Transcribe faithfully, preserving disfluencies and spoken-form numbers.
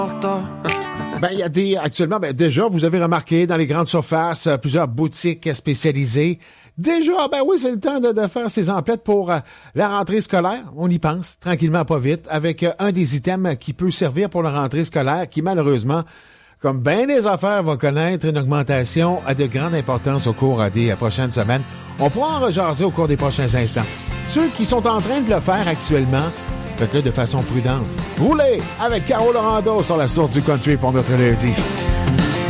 Ben, il y a des, actuellement, ben, déjà, vous avez remarqué, dans les grandes surfaces, euh, plusieurs boutiques spécialisées. Déjà, ben oui, c'est le temps de, de faire ses emplettes pour euh, la rentrée scolaire. On y pense, tranquillement, pas vite, avec euh, un des items qui peut servir pour la rentrée scolaire, qui malheureusement, comme bien des affaires, va connaître une augmentation à de grande importance au cours des euh, prochaines semaines. On pourra en rejaser au cours des prochains instants. Ceux qui sont en train de le faire actuellement, faites-le de façon prudente. Roulez avec Caro Lorando sur la source du country pour notre lundi.